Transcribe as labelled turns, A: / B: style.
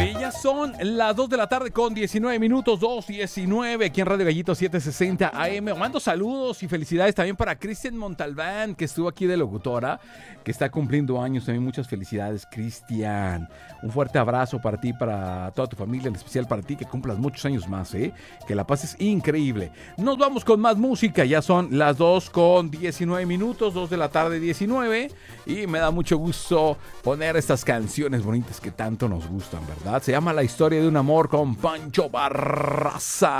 A: Oye, ya son las 2 de la tarde con 19 minutos, 2:19, aquí en Radio Gallito 760 AM. Mando saludos y felicidades también para Cristian Montalbán, que estuvo aquí de locutora, que está cumpliendo años. También muchas felicidades, Cristian. Un fuerte abrazo para ti, para toda tu familia, en especial para ti, que cumplas muchos años más, que la pases increíble. Nos vamos con más música, ya son las 2 con 19 minutos, 2 de la tarde 19, y me da mucho gusto poner estas canciones bonitas que tanto nos gustan, ¿verdad? Se llama La historia de un amor con Pancho Barraza.